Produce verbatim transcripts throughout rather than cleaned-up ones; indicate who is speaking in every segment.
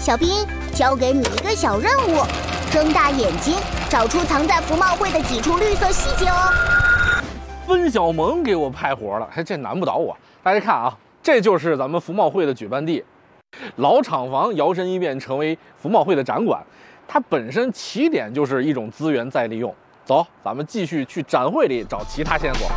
Speaker 1: 小兵，交给你一个小任务，睁大眼睛，找出藏在服贸会的几处绿色细节哦。
Speaker 2: 温小萌给我派活了，这难不倒我。大家看啊，这就是咱们服贸会的举办地，老厂房摇身一变成为服贸会的展馆。它本身起点就是一种资源再利用。走，咱们继续去展会里找其他线索。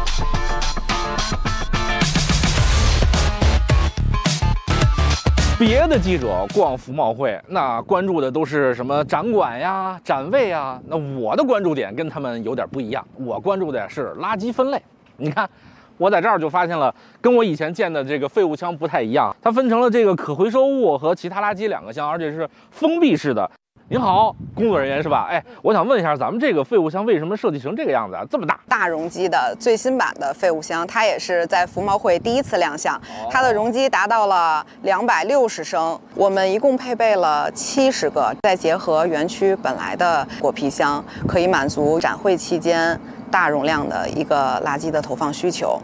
Speaker 2: 别的记者逛服贸会，那关注的都是什么展馆呀、展位呀。那我的关注点跟他们有点不一样，我关注的是垃圾分类。你看，我在这儿就发现了，跟我以前见的这个废物箱不太一样，它分成了这个可回收物和其他垃圾两个箱，而且是封闭式的。您好，工作人员是吧？哎，我想问一下，咱们这个废物箱为什么设计成这个样子啊？这么大，
Speaker 3: 大容积的最新版的废物箱，它也是在服贸会第一次亮相，它的容积达到了两百六十升。我们一共配备了七十个，再结合园区本来的果皮箱，可以满足展会期间大容量的一个垃圾的投放需求。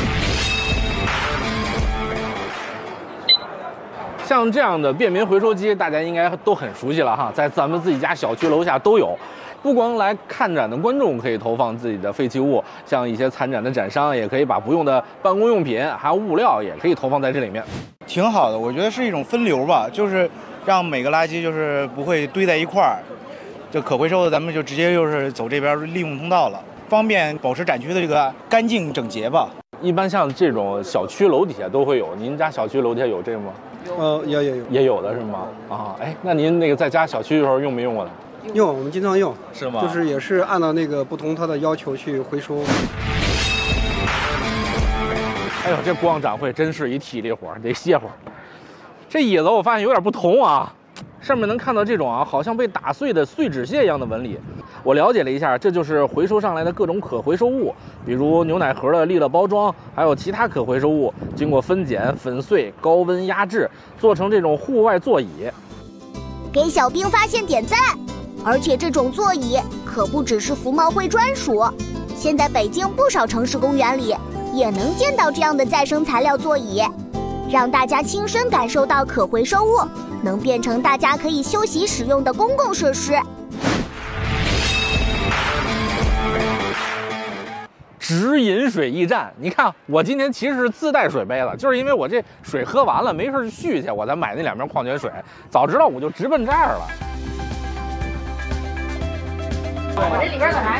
Speaker 2: 像这样的便民回收机，大家应该都很熟悉了哈，在咱们自己家小区楼下都有。不光来看展的观众可以投放自己的废弃物，像一些参展的展商也可以把不用的办公用品还有物料也可以投放在这里面。
Speaker 4: 挺好的，我觉得是一种分流吧，就是让每个垃圾就是不会堆在一块儿，就可回收的咱们就直接就是走这边利用通道了，方便保持展区的这个干净整洁吧。
Speaker 2: 一般像这种小区楼底下都会有，您家小区楼底下有这个吗？
Speaker 5: 呃，也也有，
Speaker 2: 也有的是吗？啊，哎，那您那个在家小区的时候用没用过呢？
Speaker 5: 用，我们经常用，
Speaker 2: 是吗？
Speaker 5: 就是也是按照那个不同它的要求去回收。
Speaker 2: 哎呦，这逛展会真是一体力活，得歇会儿。这椅子我发现有点不同啊，上面能看到这种啊，好像被打碎的碎纸屑一样的纹理。我了解了一下，这就是回收上来的各种可回收物，比如牛奶盒的利乐包装，还有其他可回收物，经过分拣、粉碎、高温压制，做成这种户外座椅。
Speaker 1: 给小兵发现点赞！而且这种座椅可不只是服贸会专属，现在北京不少城市公园里也能见到这样的再生材料座椅，让大家亲身感受到可回收物能变成大家可以休息使用的公共设施。
Speaker 2: 直饮水驿站，你看我今天其实是自带水杯了，就是因为我这水喝完了没事续去，我才买那两瓶矿泉水。早知道我就直奔这儿了。
Speaker 6: 我这里边可还